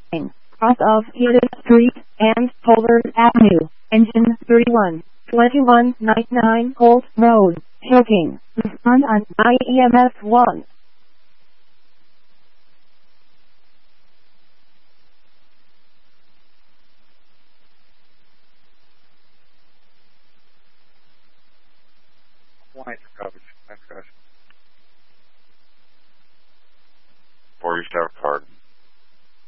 cross of Edith Street and Pollard Avenue, engine 31, 2199 Holt Road, choking, respond on IEMS 1. Thanks for coverage. Thanks, guys. 47 card.